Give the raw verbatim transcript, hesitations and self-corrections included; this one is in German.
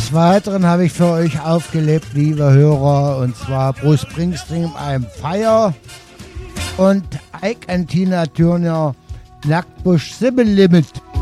Des Weiteren habe ich für euch aufgelebt, liebe Hörer, und zwar Bruce Springsteen, I'm Fire und Ike and Tina Turner, Nacktbush Sibyl Limit.